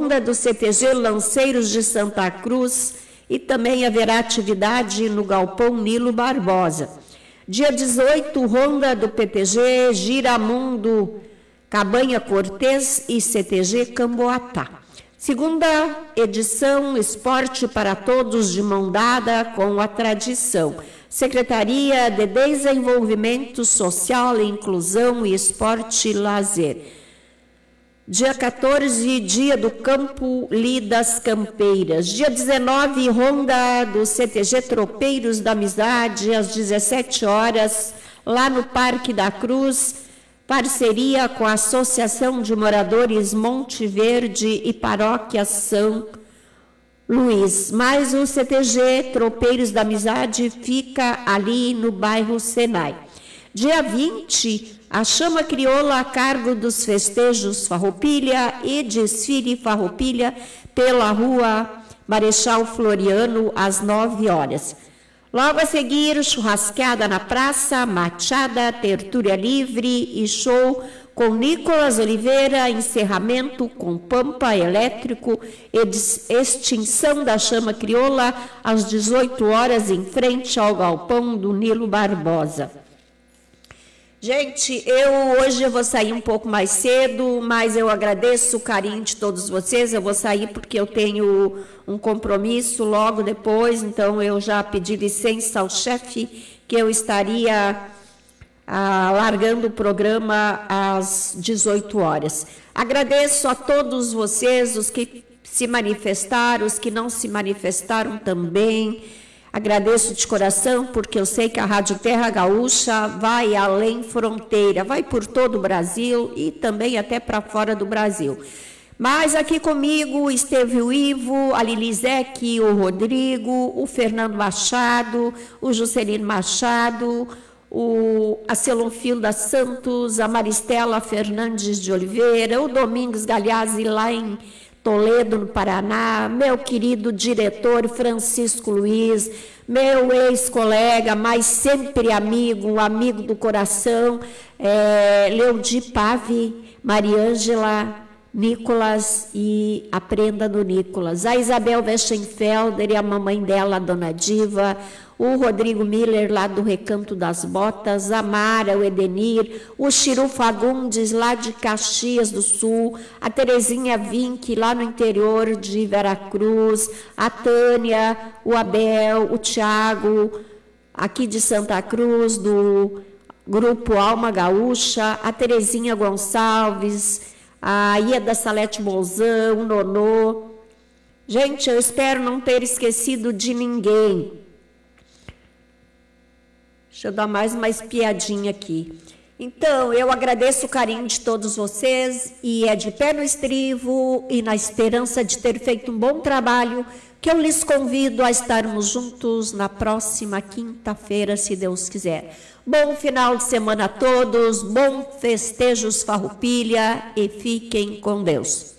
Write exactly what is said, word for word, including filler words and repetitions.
Ronda do C T G Lanceiros de Santa Cruz e também haverá atividade no Galpão Nilo Barbosa. Dia dezoito, Ronda do P T G Giramundo, Cabanha Cortês e C T G Camboatá. Segunda edição, Esporte para Todos de mão dada com a tradição. Secretaria de Desenvolvimento Social, Inclusão e Esporte e Lazer. Dia quatorze, Dia do Campo Lidas Campeiras. Dia dezenove, Ronda do C T G Tropeiros da Amizade, às dezessete horas, lá no Parque da Cruz, parceria com a Associação de Moradores Monte Verde e Paróquia São Luís. Mas o C T G Tropeiros da Amizade fica ali no bairro Senai. Dia vinte, a Chama Crioula a cargo dos festejos Farroupilha e desfile Farroupilha pela Rua Marechal Floriano, às nove horas. Logo a seguir, churrascada na praça, machada, tertúlia livre e show com Nicolas Oliveira, encerramento com Pampa Elétrico e extinção da Chama Crioula às dezoito horas em frente ao galpão do Nilo Barbosa. Gente, eu hoje eu vou sair um pouco mais cedo, mas eu agradeço o carinho de todos vocês. Eu vou sair porque eu tenho um compromisso logo depois, então eu já pedi licença ao chefe que eu estaria ah, largando o programa às dezoito horas. Agradeço a todos vocês, os que se manifestaram, os que não se manifestaram também. Agradeço de coração, porque eu sei que a Rádio Terra Gaúcha vai além fronteira, vai por todo o Brasil e também até para fora do Brasil. Mas aqui comigo esteve o Ivo, a Lilizek, o Rodrigo, o Fernando Machado, o Juscelino Machado, o, a Celofilda Santos, a Maristela Fernandes de Oliveira, o Domingos Galhazzi lá em Toledo, no Paraná, meu querido diretor Francisco Luiz, meu ex-colega, mas sempre amigo, um amigo do coração, é, Leudi Pave, Mariângela, Nicolas e a prenda do Nicolas, a Isabel Weschenfelder e a mamãe dela, a Dona Diva, o Rodrigo Miller, lá do Recanto das Botas, a Mara, o Edenir, o Chiru Fagundes, lá de Caxias do Sul, a Terezinha Vinck, lá no interior de Veracruz, a Tânia, o Abel, o Tiago, aqui de Santa Cruz, do Grupo Alma Gaúcha, a Terezinha Gonçalves, a Ieda Salete Bolzan, o Nonô. Gente, eu espero não ter esquecido de ninguém. Deixa eu dar mais uma espiadinha aqui. Então, eu agradeço o carinho de todos vocês e é de pé no estribo e na esperança de ter feito um bom trabalho que eu lhes convido a estarmos juntos na próxima quinta-feira, se Deus quiser. Bom final de semana a todos, bom festejos Farroupilha e fiquem com Deus.